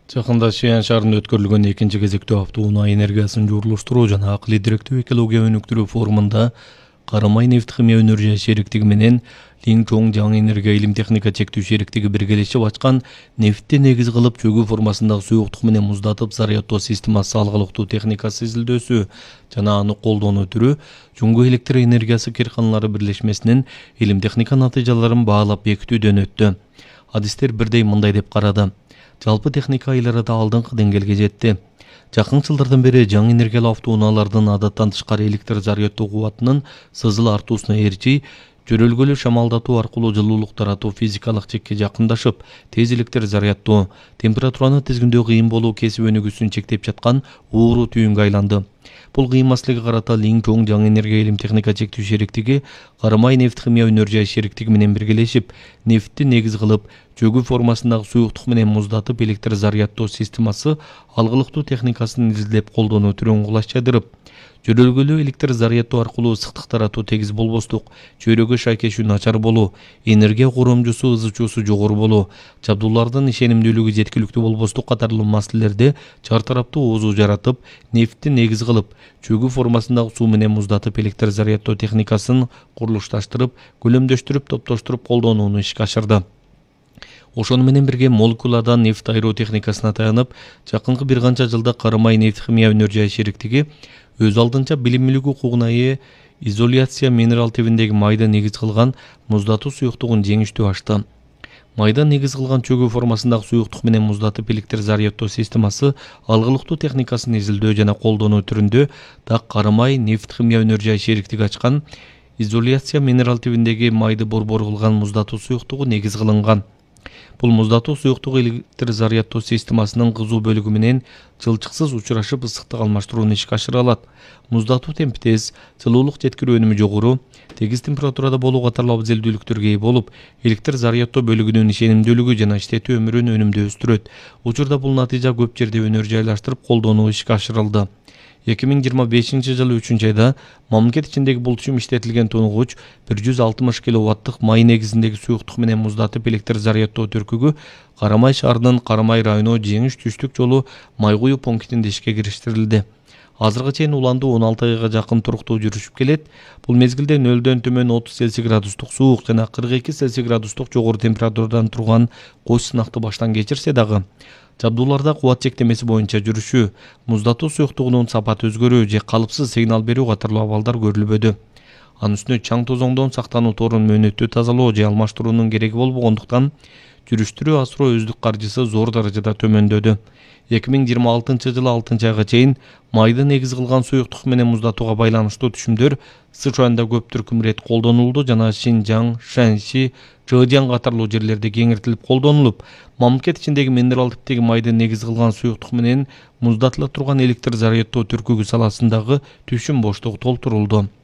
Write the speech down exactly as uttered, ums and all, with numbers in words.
Жакында Шиан шаарында өткөрүлгөн экинчи кезектүү автоунаа энергиясын жуурулуштуруу жана акылый директүү экология өнүктүрүү форумунда Карамай нефт химия өнөр шериктиги менен Линчжоу жаңы энергия илим техника чектүү шериктиги биргелешип ачкан нефтти негиз кылып чөгүү формасындагы суюктук менен муздатып зарядтоо системасы алгылыктуу техникасы изилдөөсү жана аны колдонуу түрү Жуңгу электр энергиясы кирканалары бирлешмесинин илим техника натыйжаларын баалап бекитүүдөн өттү. Адистер бирдей мындай деп карады. Жалпы техника эл арада алдыңкы деңгээлге жетти. Жакын жылдардан бери жаңы энергиялуу автоунаалардын адаттан тышкары электр зарядтоо кубатынын сызыл артуусуна ээрчи жөрөлгөлүү шамалдатуу аркылуу жылуулук таратуу физикалык чекке жакындашып, тез электр зарядтоо, температураны тизгиндөө кыйын болуу кесип өнүгүүсүн чектеп жаткан оору түйүнгө айланды. Бул кыйын маселеге карата Линчжоу жаңы энергия илим техника чектүү шериктиги Карамай нефт химия өнөр шериктиги менен биргелешип, нефтти негиз кылып, чөгүү формасындагы суюктук менен муздатып электр зарядтоо системасы алгылыктуу техникасын изилдеп колдонуу түрүн кулачтырып, жөрөлгөлүү электр зарядтоо аркылуу ысыктык таратуу тегиз болбостук, чөйрөгө шайкешүү начар болуу, энергия коромжусу ызычуусу жогору болуу, жабдуулардын ишенимдүүлүгү жеткиликтүү болбостук катарлуу маселелерде чар тараптуу оозу жаратып, нефтти негиз кылып, чөгүү формасындагы суу менен муздатып электр зарядтоо техникасын курулушташтырып, көлөмдөштүрүп, топтоштуруп колдонууну ишке ашырды. Ошону менен бирге молекуладан нефт айыруу техникасына таянып, жакынкы бир канча жылда Карамай нефт химия өнөр шериктиги өз алдынча билимдүүлүк укугуна ээ изоляция минерал тибиндеги майды негиз кылган муздатуу суюктугун жеңиштүү ачты. Майда негиз кылган чөгүү формасындагы суюктук менен муздатып электр зарядтоо системасы алгылыктуу техникасын изилдөө жана колдонуу түрүндө так Карамай нефт химия өнөр шериктиги ачкан изоляция минерал тибиндеги майды борбор кылган муздатуу суюктугу негиз кылынган. Бул муздатуу суюктугу электр зарядтоо системасынын кызуу бөлүгү менен жылчыксыз учурашып ысыктык алмаштырууну ишке ашыра алат. Муздатуу темпи тез, жылуулук жеткирүү өнүмү жогору, тегиз температурада болуу катарлуу абзелдүүлүктөргө ээ болуп, электр зарядтоо бөлүгүнүн ишенимдүүлүгү жана иштетүү өмүрүн өнүмдүү өстүрөт. Учурда бул натыйжа көп жерде өнөр жайлаштырып колдонуу ишке ашырылды. эки миң жыйырма бешинчи жылы үчүнчү айда мамлекет ичиндеги бул түшүм иштетилген тонгуч бир жүз алтымыш киловаттык май негизиндеги суюктук менен муздатып электр зарядтоо түркүгү Карамай шаарынын Карамай району Жеңиш түштүк жолу май куюу пунктинде ишке кириштирилди. Азыркы чейин уландуу он алты айга жакын туруктуу жүрүшүп келет. Бул мезгилде нөлдөн төмөн отуз цельсий градустук суук жана кырк эки цельсий градустук жогору температурадан турган коч сынакты баштан кечирсе дагы, жабдууларда кубат чектемеси боюнча жүрүшү, муздатуу суюктугунун сапаты өзгөрүү же калыпсыз сигнал берүү катарлуу абалдар көрүлбөдү. Анын үстүнө чаң тозоңдон сактануу торун мөөнөттүү тазалоо же алмаштыруунун кереги болбогондуктан жүрүштүрүү асыроо өздүк каржысы зор даражада төмөндөдү. эки миң жыйырма алтынчы жылы алтынчы айга чейин майды негиз кылган суюктук менен муздатууга байланыштуу түшүмдөр Сычуанда көп түркүм ирет колдонулду жана Шинжаң, Шэньси, Чжэцзян катарлуу жерлерде кеңиртилип колдонулуп, мамлекет ичиндеги минерал типтеги майды негиз кылган суюктук менен муздатыла турган электр зарядтоо түркүгү саласындагы түшүм боштугу толтурулду.